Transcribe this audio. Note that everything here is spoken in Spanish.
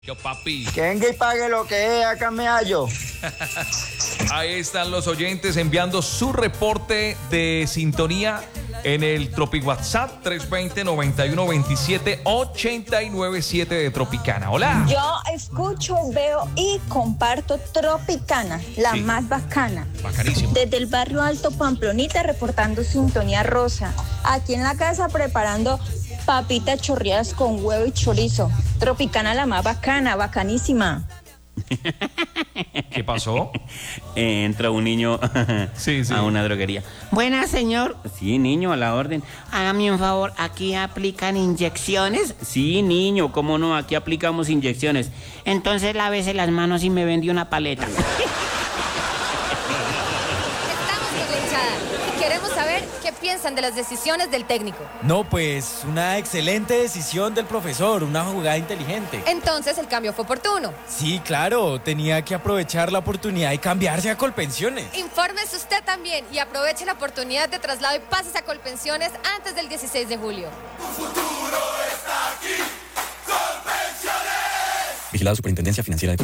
Yo, papi. Que venga y pague lo que es, acá me hallo. Ahí están los oyentes enviando su reporte de sintonía en el Tropic WhatsApp 320-9127-897 de Tropicana. Hola. Yo escucho, veo y comparto Tropicana, la Sí. más bacana. Bacanísimo. Desde el barrio Alto Pamplonita reportando sintonía rosa. Aquí en la casa preparando papitas chorreadas con huevo y chorizo. Tropicana la más bacana, bacanísima. ¿Qué pasó? Entra un niño Sí. a una droguería. Buenas, señor. Sí, niño, a la orden. Hágame un favor, ¿aquí aplican inyecciones? Sí, niño, cómo no, aquí aplicamos inyecciones. Entonces lávese las manos y me vendió una paleta. Estamos con la hinchada y queremos saber qué piensan de las decisiones del técnico. No, pues una excelente decisión del profesor, una jugada inteligente. Entonces el cambio fue oportuno. Sí, claro, tenía que aprovechar la oportunidad y cambiarse a Colpensiones. Infórmese usted también y aproveche la oportunidad de traslado y pases a Colpensiones antes del 16 de julio. Vigilado Superintendencia Financiera de